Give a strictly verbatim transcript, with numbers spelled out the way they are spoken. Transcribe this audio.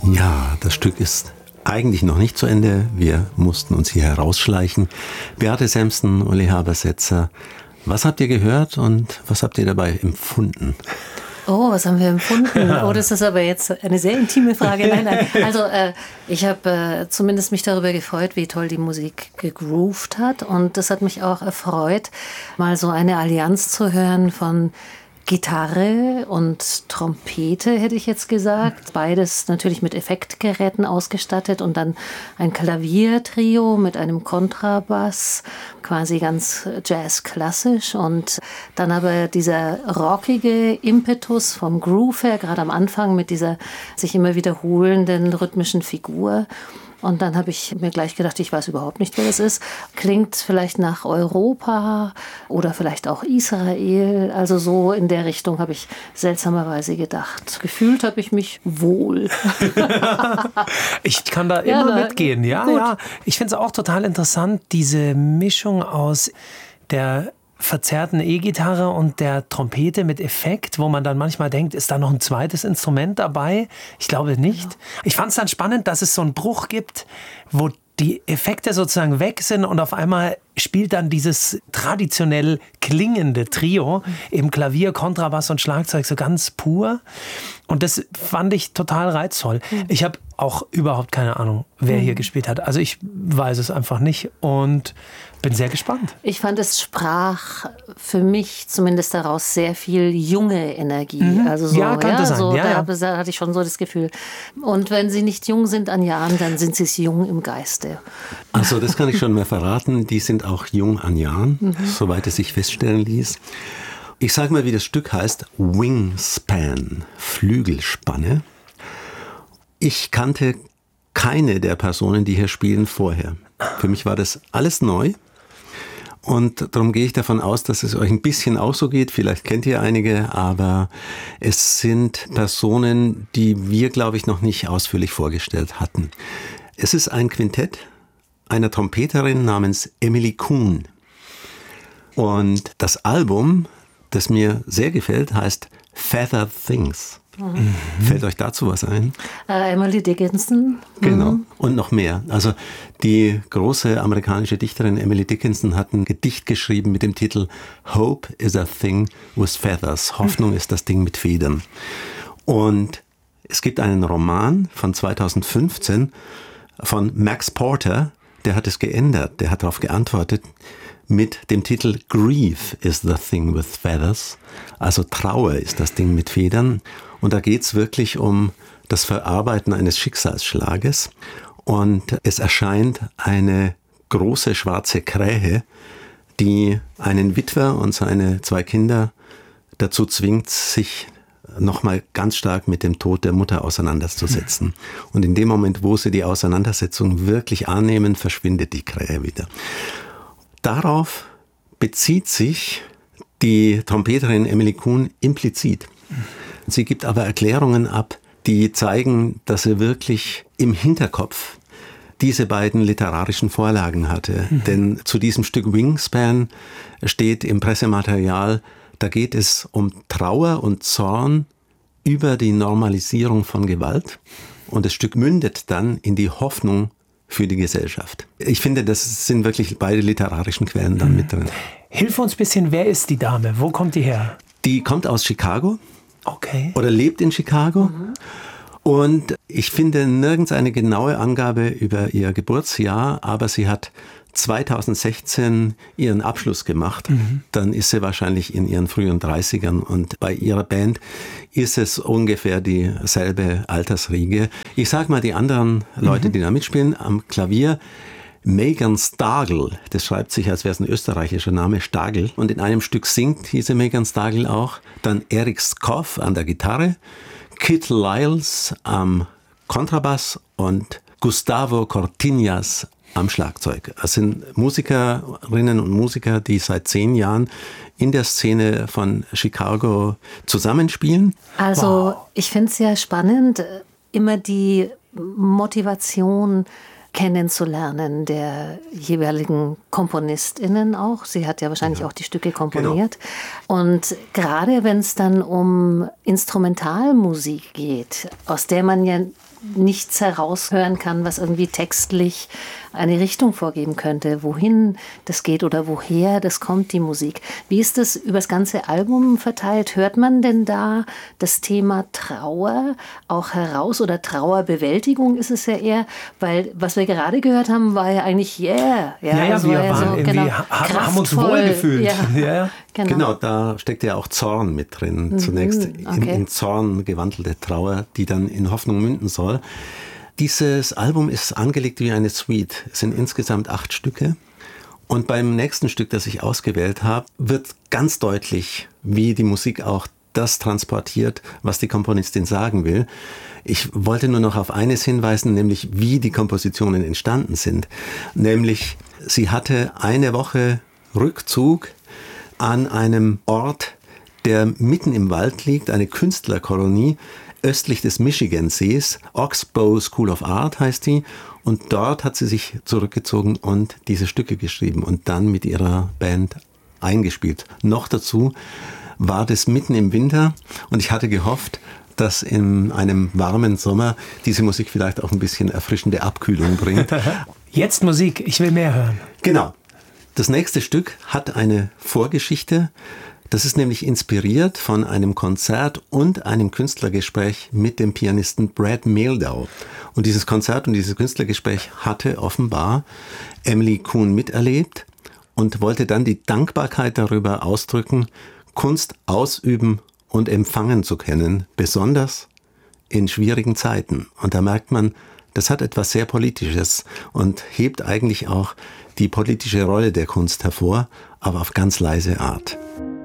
Ja, das Stück ist eigentlich noch nicht zu Ende. Wir mussten uns hier herausschleichen. Beate Sämsten, Uli Habersetzer, was habt ihr gehört und was habt ihr dabei empfunden? Oh, was haben wir empfunden? Oh, das ist aber jetzt eine sehr intime Frage. Nein, nein. Also äh, ich habe äh, zumindest mich darüber gefreut, wie toll die Musik gegroovt hat. Und das hat mich auch erfreut, mal so eine Allianz zu hören von Gitarre und Trompete, hätte ich jetzt gesagt. Beides natürlich mit Effektgeräten ausgestattet und dann ein Klaviertrio mit einem Kontrabass, quasi ganz jazzklassisch. Und dann aber dieser rockige Impetus vom Groove her, gerade am Anfang mit dieser sich immer wiederholenden rhythmischen Figur. Und dann habe ich mir gleich gedacht, ich weiß überhaupt nicht, wer das ist. Klingt vielleicht nach Europa oder vielleicht auch Israel. Also so in der Richtung habe ich seltsamerweise gedacht. Gefühlt habe ich mich wohl. Ich kann da immer ja, mitgehen. Ja, gut. ja. Ich finde es auch total interessant, diese Mischung aus der verzerrten E-Gitarre und der Trompete mit Effekt, wo man dann manchmal denkt, ist da noch ein zweites Instrument dabei? Ich glaube nicht. Ja. Ich fand es dann spannend, dass es so einen Bruch gibt, wo die Effekte sozusagen weg sind und auf einmal spielt dann dieses traditionell klingende Trio, eben Klavier, Kontrabass und Schlagzeug so ganz pur. Und das fand ich total reizvoll. Ich habe auch überhaupt keine Ahnung, wer hier gespielt hat. Also ich weiß es einfach nicht und bin sehr gespannt. Ich fand, es sprach für mich zumindest daraus sehr viel junge Energie. Mhm. Also so, ja, könnte ja, sein. So, ja, da, ja. da hatte ich schon so das Gefühl. Und wenn sie nicht jung sind an Jahren, dann sind sie es jung im Geiste. Also das kann ich schon mal verraten. Die sind auch jung an Jahren, mhm. soweit es sich feststellen ließ. Ich sage mal, wie das Stück heißt. Wingspan, Flügelspanne. Ich kannte keine der Personen, die hier spielen, vorher. Für mich war das alles neu. Und darum gehe ich davon aus, dass es euch ein bisschen auch so geht. Vielleicht kennt ihr einige, aber es sind Personen, die wir, glaube ich, noch nicht ausführlich vorgestellt hatten. Es ist ein Quintett einer Trompeterin namens Emily Kuhn. Und das Album, das mir sehr gefällt, heißt Feather Things. Mhm. Fällt euch dazu was ein? Äh, Emily Dickinson. Genau. Mhm. Und noch mehr. Also die große amerikanische Dichterin Emily Dickinson hat ein Gedicht geschrieben mit dem Titel Hope is a thing with feathers. Hoffnung mhm. ist das Ding mit Federn. Und es gibt einen Roman von zweitausendfünfzehn von Max Porter, der hat es geändert. Der hat darauf geantwortet mit dem Titel Grief is the thing with feathers. Also Trauer ist das Ding mit Federn. Und da geht es wirklich um das Verarbeiten eines Schicksalsschlages. Und es erscheint eine große schwarze Krähe, die einen Witwer und seine zwei Kinder dazu zwingt, sich nochmal ganz stark mit dem Tod der Mutter auseinanderzusetzen. Und in dem Moment, wo sie die Auseinandersetzung wirklich annehmen, verschwindet die Krähe wieder. Darauf bezieht sich die Trompeterin Emily Kuhn implizit. Sie gibt aber Erklärungen ab, die zeigen, dass sie wirklich im Hinterkopf diese beiden literarischen Vorlagen hatte. Mhm. Denn zu diesem Stück Wingspan steht im Pressematerial, da geht es um Trauer und Zorn über die Normalisierung von Gewalt. Und das Stück mündet dann in die Hoffnung für die Gesellschaft. Ich finde, das sind wirklich beide literarischen Quellen dann mhm. mit drin. Hilf uns ein bisschen, wer ist die Dame? Wo kommt die her? Die kommt aus Chicago. Okay. Oder lebt in Chicago. Mhm. Und ich finde nirgends eine genaue Angabe über ihr Geburtsjahr, aber sie hat zweitausendsechzehn ihren Abschluss gemacht. Mhm. Dann ist sie wahrscheinlich in ihren frühen dreißigern und bei ihrer Band ist es ungefähr dieselbe Altersriege. Ich sag mal die anderen Leute, mhm. die da mitspielen, am Klavier Megan Stagel, das schreibt sich, als wäre es ein österreichischer Name, Stagel. Und in einem Stück singt diese Megan Stagel auch. Dann Eric Skoff an der Gitarre, Kit Lyles am Kontrabass und Gustavo Cortinas am Schlagzeug. Das sind Musikerinnen und Musiker, die seit zehn Jahren in der Szene von Chicago zusammenspielen. Also wow. Ich finde es ja spannend, immer die Motivation kennenzulernen der jeweiligen KomponistInnen auch. Sie hat ja wahrscheinlich ja. auch die Stücke komponiert. Genau. Und gerade wenn es dann um Instrumentalmusik geht, aus der man ja nichts heraushören kann, was irgendwie textlich eine Richtung vorgeben könnte, wohin das geht oder woher das kommt, die Musik. Wie ist das über das ganze Album verteilt? Hört man denn da das Thema Trauer auch heraus oder Trauerbewältigung ist es ja eher, weil was wir gerade gehört haben, war ja eigentlich yeah. Ja, ja, ja also wir war ja waren so, irgendwie, genau, haben, haben uns wohlgefühlt. Ja, ja. Genau. genau, da steckt ja auch Zorn mit drin. Mhm, Zunächst okay. in, in Zorn gewandelte Trauer, die dann in Hoffnung münden soll. Dieses Album ist angelegt wie eine Suite. Es sind insgesamt acht Stücke. Und beim nächsten Stück, das ich ausgewählt habe, wird ganz deutlich, wie die Musik auch das transportiert, was die Komponistin sagen will. Ich wollte nur noch auf eines hinweisen, nämlich wie die Kompositionen entstanden sind. Nämlich, sie hatte eine Woche Rückzug an einem Ort, der mitten im Wald liegt, eine Künstlerkolonie, östlich des Michigansees. Oxbow School of Art heißt die. Und dort hat sie sich zurückgezogen und diese Stücke geschrieben und dann mit ihrer Band eingespielt. Noch dazu war das mitten im Winter und ich hatte gehofft, dass in einem warmen Sommer diese Musik vielleicht auch ein bisschen erfrischende Abkühlung bringt. Jetzt Musik, ich will mehr hören. Genau. Das nächste Stück hat eine Vorgeschichte. Das ist nämlich inspiriert von einem Konzert und einem Künstlergespräch mit dem Pianisten Brad Mehldau. Und dieses Konzert und dieses Künstlergespräch hatte offenbar Emily Kuhn miterlebt und wollte dann die Dankbarkeit darüber ausdrücken, Kunst ausüben und empfangen zu können, besonders in schwierigen Zeiten. Und da merkt man, das hat etwas sehr Politisches und hebt eigentlich auch die politische Rolle der Kunst hervor, aber auf ganz leise Art.